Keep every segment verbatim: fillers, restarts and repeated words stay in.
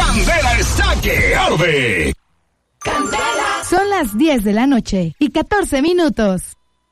Candela está que arde. Candela. Son las diez de la noche y catorce minutos.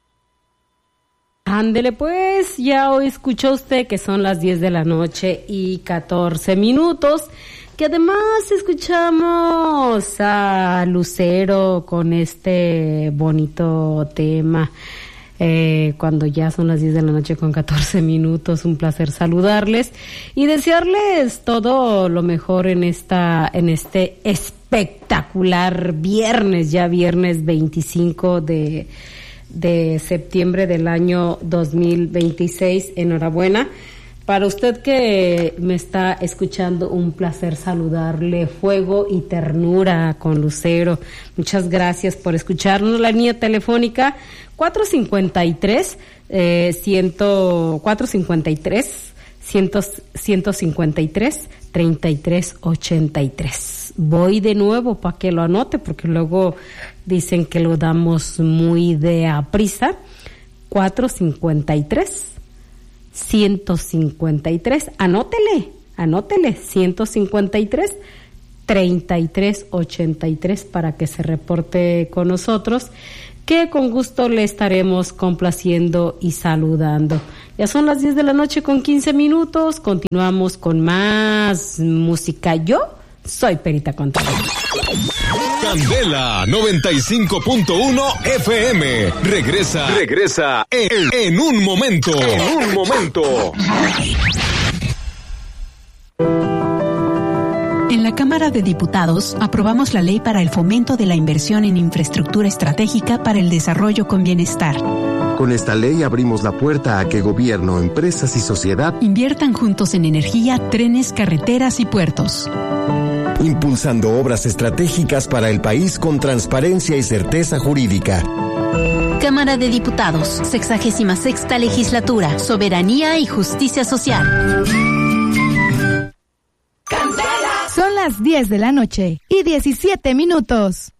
Ándele pues, ya hoy escuchó usted que son las diez de la noche y catorce minutos, que además escuchamos a Lucero con este bonito tema. Eh, cuando ya son las diez de la noche con catorce minutos, un placer saludarles y desearles todo lo mejor en esta, en este espectacular viernes, ya viernes veinticinco de, de septiembre del año dos mil veintiséis. Enhorabuena. Para usted que me está escuchando, un placer saludarle, fuego y ternura con Lucero. Muchas gracias por escucharnos. La línea telefónica cuatro cincuenta y tres, eh, ciento, cuatro cincuenta y tres, ciento, ciento cincuenta y tres, treinta y tres ochenta y tres. Voy de nuevo para que lo anote, porque luego dicen que lo damos muy de a prisa. cuatro cincuenta y tres, ciento cincuenta y tres, anótele, anótele, ciento cincuenta y tres, treinta y tres ochenta y tres para que se reporte con nosotros, que con gusto le estaremos complaciendo y saludando. Ya son las diez de la noche con quince minutos, continuamos con más música. Yo soy Perita Contreras. Candela noventa y cinco punto uno F M. Regresa, regresa en, en un momento. En un momento. En la Cámara de Diputados aprobamos la ley para el fomento de la inversión en infraestructura estratégica para el desarrollo con bienestar. Con esta ley abrimos la puerta a que gobierno, empresas y sociedad inviertan juntos en energía, trenes, carreteras y puertos, impulsando obras estratégicas para el país con transparencia y certeza jurídica. Cámara de Diputados, sexagésima sexta legislatura, soberanía y justicia social. Son las diez de la noche y diecisiete minutos.